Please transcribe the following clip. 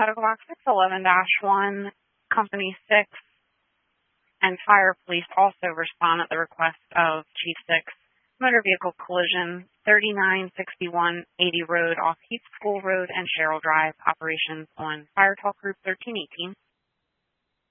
Medical Box 611-1, Company 6, and Fire Police also respond at the request of Chief 6. Motor vehicle collision, 3961 80 Road off Heath School Road and Sherrill Drive. Operations on Fire Talk Group 1318.